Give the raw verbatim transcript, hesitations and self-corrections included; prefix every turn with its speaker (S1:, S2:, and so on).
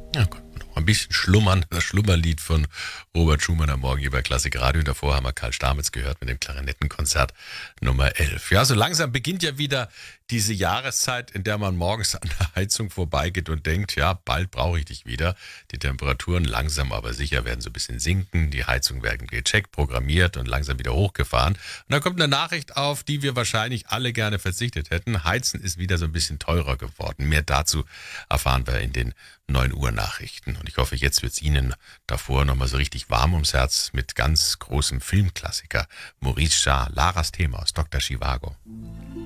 S1: Ja, konnten wir noch ein bisschen schlummern. Das Schlummerlied von Robert Schumann am Morgen hier bei Klassik Radio. Davor haben wir Karl Stamitz gehört mit dem Klarinettenkonzert Nummer elf. Ja, so langsam beginnt ja wieder diese Jahreszeit, in der man morgens an der Heizung vorbeigeht und denkt, ja, bald brauche ich dich wieder. Die Temperaturen langsam aber sicher werden so ein bisschen sinken. Die Heizungen werden gecheckt, programmiert und langsam wieder hochgefahren. Und dann kommt eine Nachricht auf, die wir wahrscheinlich alle gerne verzichtet hätten. Heizen ist wieder so ein bisschen teurer geworden. Mehr dazu erfahren wir in den neun Uhr Nachrichten. Und ich hoffe, jetzt wird es Ihnen davor nochmal so richtig warm ums Herz mit ganz großem Filmklassiker Maurice Jarre, Laras Thema aus Doktor Zhivago.